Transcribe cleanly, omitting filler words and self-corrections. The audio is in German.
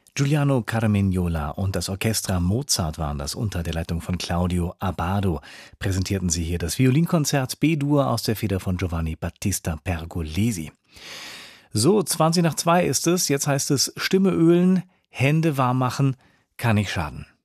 Giuliano Carmignola und das Orchestra Mozart waren das unter der Leitung von Claudio Abbado. Präsentierten sie hier das Violinkonzert B-Dur aus der Feder von Giovanni Battista Pergolesi. So, 20 nach 2 ist es. Jetzt heißt es Stimme ölen, Hände warm machen, kann nicht schaden.